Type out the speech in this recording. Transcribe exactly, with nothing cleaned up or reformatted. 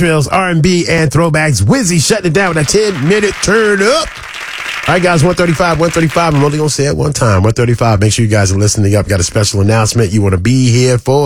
Trails, R and B, and throwbacks. Wizzy shutting it down with a ten-minute turn up. All right, guys, one thirty-five, one thirty-five. I'm only going to say it one time. one thirty-five. Make sure you guys are listening up. Got a special announcement you want to be here for.